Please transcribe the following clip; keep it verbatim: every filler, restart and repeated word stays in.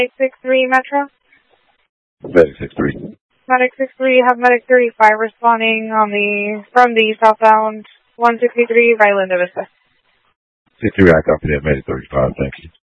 Medic six three Metro. Medic six three. Medic six three, you have Medic thirty-five responding on the from the southbound one sixty-three by Linda Vista. six three, I copy that. Medic thirty-five, thank you.